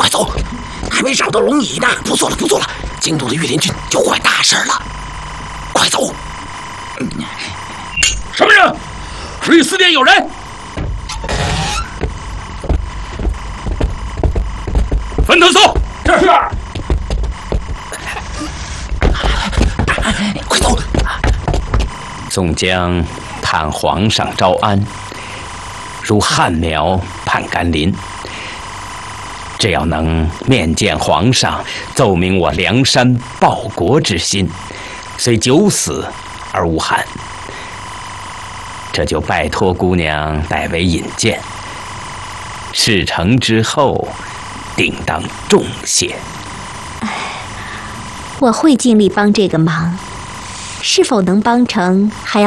快走！还没找到龙椅呢。不做了，不做了，惊动了御林军就坏大事了。快走！ 什么人？瑞思殿有人。分头搜。这是。 快走！ 宋江盼皇上招安，如旱苗盼甘霖。只要能面见皇上，奏明我梁山报国之心，虽九死而无憾。这就拜托姑娘代为引荐。事成之后，定当重谢。 我会尽力帮这个忙，是否能帮成，还要